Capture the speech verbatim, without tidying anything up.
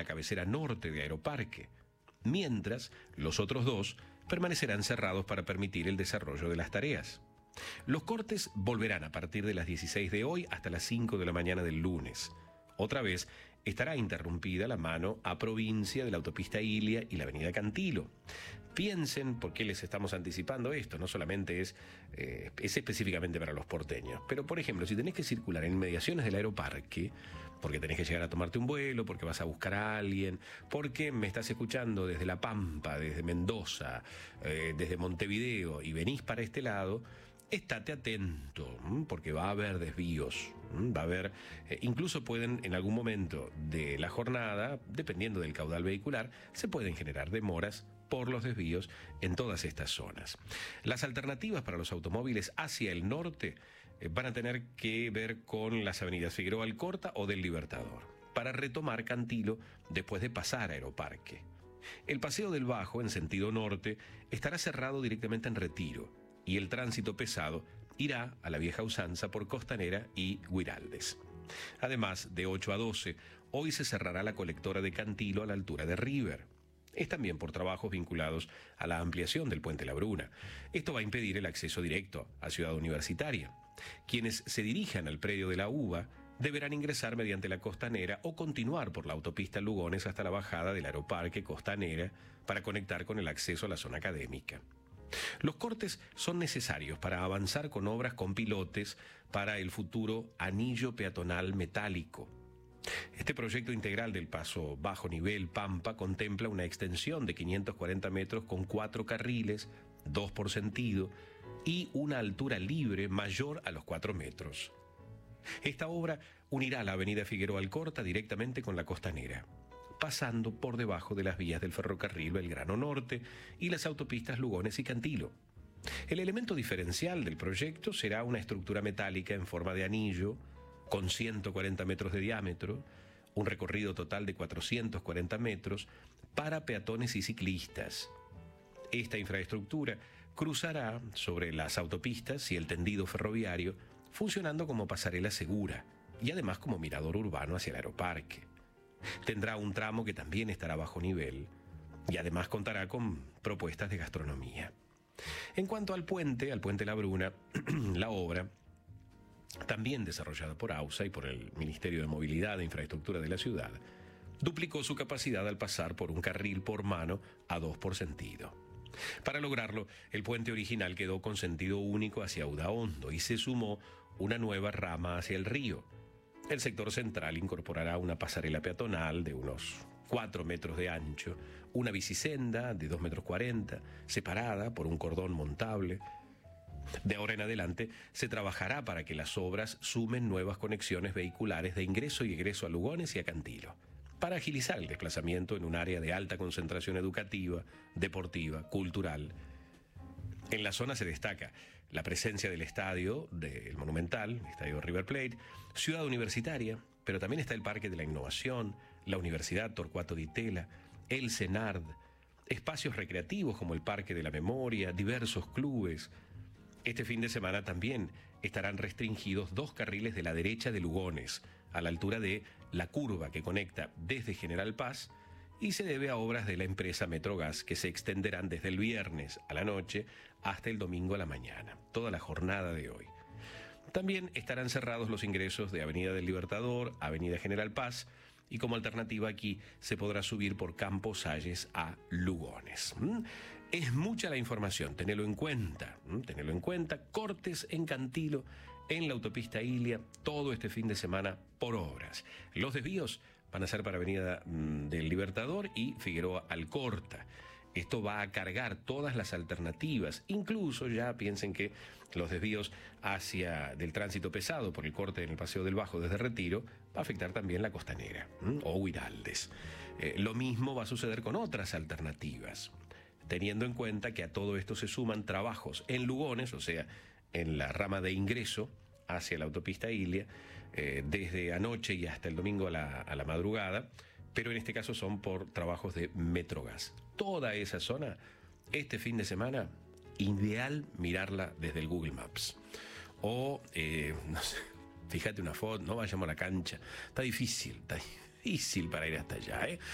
la cabecera norte de Aeroparque, mientras los otros dos permanecerán cerrados para permitir el desarrollo de las tareas. Los cortes volverán a partir de las dieciséis de hoy hasta las cinco de la mañana del lunes. Otra vez estará interrumpida la mano a provincia de la autopista Ilia y la avenida Cantilo. Piensen por qué les estamos anticipando esto, no solamente es, eh, es específicamente para los porteños, pero por ejemplo, si tenés que circular en inmediaciones del Aeroparque, porque tenés que llegar a tomarte un vuelo, porque vas a buscar a alguien, porque me estás escuchando desde La Pampa, desde Mendoza, eh, desde Montevideo y venís para este lado, estate atento, porque va a haber desvíos, va a haber, eh, incluso pueden en algún momento de la jornada, dependiendo del caudal vehicular, se pueden generar demoras por los desvíos en todas estas zonas. Las alternativas para los automóviles hacia el norte eh, van a tener que ver con las avenidas Figueroa Alcorta o del Libertador, para retomar Cantilo después de pasar a Aeroparque. El Paseo del Bajo, en sentido norte, estará cerrado directamente en Retiro, y el tránsito pesado irá a la vieja usanza por Costanera y Guiraldes. Además, de ocho a doce, hoy se cerrará la colectora de Cantilo a la altura de River. Es también por trabajos vinculados a la ampliación del Puente La Bruna. Esto va a impedir el acceso directo a Ciudad Universitaria. Quienes se dirijan al predio de la UBA deberán ingresar mediante la Costanera o continuar por la autopista Lugones hasta la bajada del Aeroparque Costanera para conectar con el acceso a la zona académica. Los cortes son necesarios para avanzar con obras con pilotes para el futuro anillo peatonal metálico. Este proyecto integral del paso bajo nivel Pampa contempla una extensión de quinientos cuarenta metros con cuatro carriles, dos por sentido, y una altura libre mayor a los cuatro metros. Esta obra unirá la avenida Figueroa Alcorta directamente con la Costanera, pasando por debajo de las vías del ferrocarril Belgrano Norte y las autopistas Lugones y Cantilo. El elemento diferencial del proyecto será una estructura metálica en forma de anillo, con ciento cuarenta metros de diámetro, un recorrido total de cuatrocientos cuarenta metros para peatones y ciclistas. Esta infraestructura cruzará sobre las autopistas y el tendido ferroviario, funcionando como pasarela segura y además como mirador urbano hacia el Aeroparque. Tendrá un tramo que también estará bajo nivel y además contará con propuestas de gastronomía. En cuanto al puente, al puente La Bruna, la obra, también desarrollada por AUSA y por el Ministerio de Movilidad e Infraestructura de la ciudad, duplicó su capacidad al pasar por un carril por mano a dos por sentido. Para lograrlo, el puente original quedó con sentido único hacia Udaondo y se sumó una nueva rama hacia el río. El sector central incorporará una pasarela peatonal de unos cuatro metros de ancho, una bicisenda de dos metros cuarenta, separada por un cordón montable. De ahora en adelante se trabajará para que las obras sumen nuevas conexiones vehiculares de ingreso y egreso a Lugones y a Cantilo, para agilizar el desplazamiento en un área de alta concentración educativa, deportiva, cultural. En la zona se destaca la presencia del estadio del Monumental, estadio River Plate, Ciudad Universitaria, pero también está el Parque de la Innovación, la Universidad Torcuato Di Tella, el CENARD, espacios recreativos como el Parque de la Memoria, diversos clubes. Este fin de semana también estarán restringidos dos carriles de la derecha de Lugones, a la altura de la curva que conecta desde General Paz, y se debe a obras de la empresa Metrogas que se extenderán desde el viernes a la noche hasta el domingo a la mañana, toda la jornada de hoy. También estarán cerrados los ingresos de Avenida del Libertador, Avenida General Paz, y como alternativa aquí se podrá subir por Campos Salles a Lugones. ¿Mm? Es mucha la información, tenelo en cuenta, ¿Mm? tenelo en cuenta. Cortes en Cantilo, en la autopista Ilia, todo este fin de semana por obras. Los desvíos van a ser para Avenida mm, del Libertador y Figueroa Alcorta. Esto va a cargar todas las alternativas, incluso ya piensen que los desvíos hacia del tránsito pesado por el corte en el Paseo del Bajo desde Retiro va a afectar también la Costanera ¿m? o Guiraldes. Eh, lo mismo va a suceder con otras alternativas, teniendo en cuenta que a todo esto se suman trabajos en Lugones, o sea, en la rama de ingreso hacia la autopista Ilia, eh, desde anoche y hasta el domingo a la, a la madrugada, pero en este caso son por trabajos de Metrogas. Toda esa zona, este fin de semana, ideal mirarla desde el Google Maps. O, eh, no sé, fíjate una foto, no vayamos a la cancha. Está difícil, está difícil para ir hasta allá, ¿eh?